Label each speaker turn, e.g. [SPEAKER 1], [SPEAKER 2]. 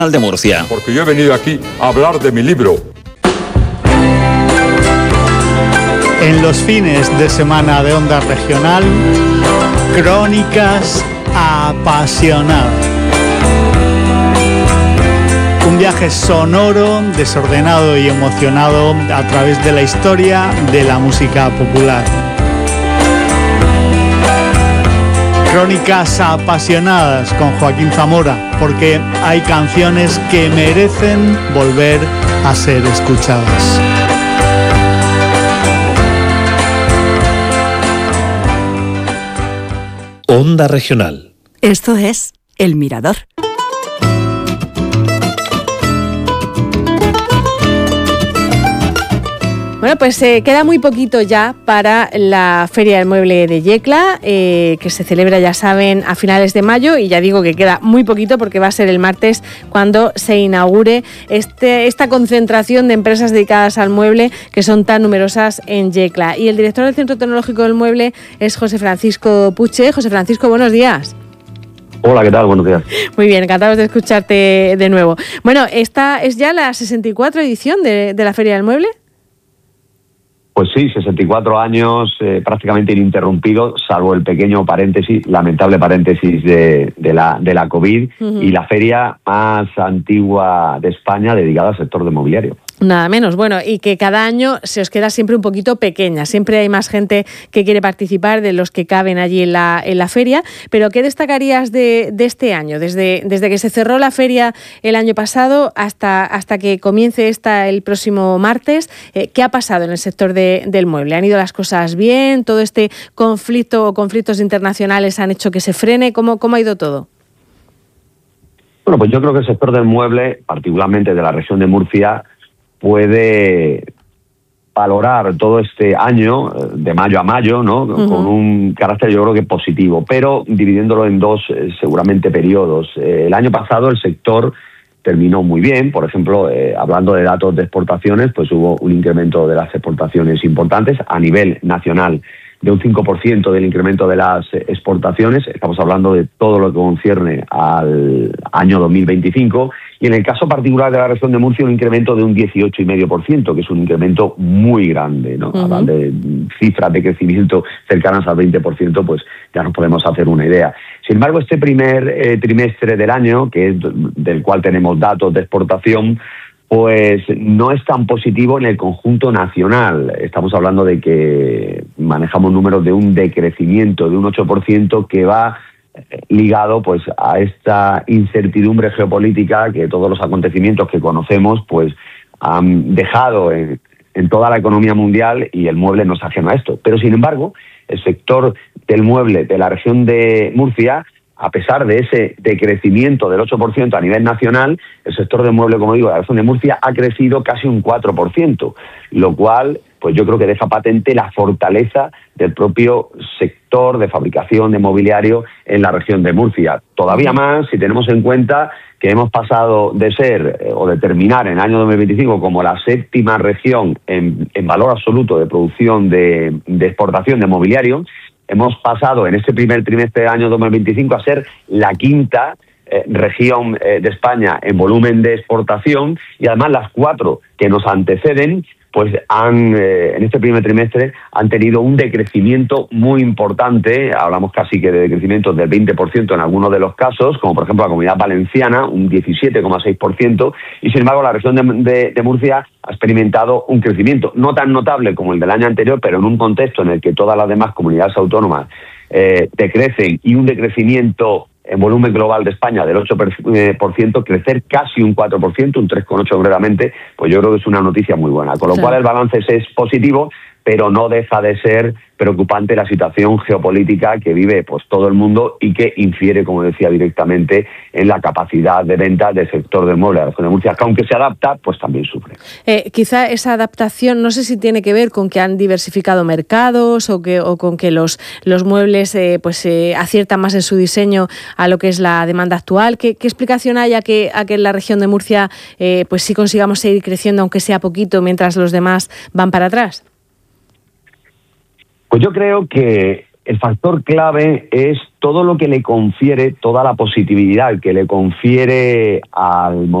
[SPEAKER 1] de Murcia.
[SPEAKER 2] Porque yo he venido aquí a hablar de mi libro.
[SPEAKER 3] En los fines de semana de Onda Regional, Crónicas Apasionadas. Un viaje sonoro, desordenado y emocionado a través de la historia de la música popular. Crónicas Apasionadas con Joaquín Zamora, porque hay canciones que merecen volver a ser escuchadas.
[SPEAKER 4] Onda Regional.
[SPEAKER 5] Esto es El Mirador.
[SPEAKER 6] Bueno, pues queda muy poquito ya para la Feria del Mueble de Yecla, que se celebra, ya saben, a finales de mayo, y ya digo que queda muy poquito porque va a ser el martes cuando se inaugure esta concentración de empresas dedicadas al mueble que son tan numerosas en Yecla. Y el director del Centro Tecnológico del Mueble es José Francisco Puche. José Francisco, buenos días.
[SPEAKER 7] Hola, ¿qué tal? Buenos días.
[SPEAKER 6] Muy bien, encantados de escucharte de nuevo. Bueno, esta es ya la 64 edición de la Feria del Mueble.
[SPEAKER 7] Pues sí, 64 años prácticamente ininterrumpidos, salvo el pequeño paréntesis, lamentable paréntesis de la COVID, y la feria más antigua de España dedicada al sector de mobiliario.
[SPEAKER 6] Nada menos. Bueno, y que cada año se os queda siempre un poquito pequeña. Siempre hay más gente que quiere participar de los que caben allí en la feria. Pero ¿qué destacarías de este año? Desde que se cerró la feria el año pasado hasta que comience el próximo martes, ¿qué ha pasado en el sector del mueble? ¿Han ido las cosas bien? ¿Todo este conflicto o conflictos internacionales han hecho que se frene? ¿Cómo ha ido todo?
[SPEAKER 7] Bueno, pues yo creo que el sector del mueble, particularmente de la región de Murcia, puede valorar todo este año, de mayo a mayo, ¿no? Con un carácter, yo creo que positivo, pero dividiéndolo en dos, seguramente, periodos. El año pasado el sector terminó muy bien. Por ejemplo, hablando de datos de exportaciones, pues hubo un incremento de las exportaciones importantes a nivel nacional, de un 5% del incremento de las exportaciones. Estamos hablando de todo lo que concierne al año 2025. Y en el caso particular de la región de Murcia, un incremento de un 18,5%, que es un incremento muy grande, ¿no? Hablar de cifras de crecimiento cercanas al 20%, pues ya nos podemos hacer una idea. Sin embargo, este primer trimestre del año, que es del cual tenemos datos de exportación, pues no es tan positivo en el conjunto nacional. Estamos hablando de que manejamos números de un decrecimiento de un 8% que va ligado pues a esta incertidumbre geopolítica que todos los acontecimientos que conocemos pues han dejado en toda la economía mundial, y el mueble no es ajeno a esto. Pero sin embargo, el sector del mueble de la región de Murcia, a pesar de ese decrecimiento del 8% a nivel nacional, el sector del mueble, como digo, de la región de Murcia ha crecido casi un 4%, lo cual pues yo creo que deja patente la fortaleza del propio sector de fabricación de mobiliario en la región de Murcia. Todavía más si tenemos en cuenta que hemos pasado de ser o de terminar en el año 2025 como la séptima región en valor absoluto de producción de exportación de mobiliario. Hemos pasado en este primer trimestre del año 2025 a ser la quinta región de España en volumen de exportación, y además las cuatro que nos anteceden pues en este primer trimestre han tenido un decrecimiento muy importante. Hablamos casi que de decrecimientos del 20% en algunos de los casos, como por ejemplo la Comunidad Valenciana, un 17,6%, y sin embargo la región de Murcia ha experimentado un crecimiento no tan notable como el del año anterior, pero en un contexto en el que todas las demás comunidades autónomas decrecen, y un decrecimiento en volumen global de España del 8%, crecer casi un 4%, un 3,8% concretamente, pues yo creo que es una noticia muy buena. Con lo cual el balance es positivo, pero no deja de ser preocupante la situación geopolítica que vive pues todo el mundo, y que infiere, como decía, directamente en la capacidad de venta del sector del mueble de la región de Murcia, que aunque se adapta, pues también sufre.
[SPEAKER 6] Quizá esa adaptación, no sé si tiene que ver con que han diversificado mercados o con que los muebles aciertan más en su diseño a lo que es la demanda actual. ¿Qué explicación hay a que en la región de Murcia pues sí consigamos seguir creciendo, aunque sea poquito, mientras los demás van para atrás?
[SPEAKER 7] Pues yo creo que el factor clave es todo lo que le confiere, toda la positividad que le confiere al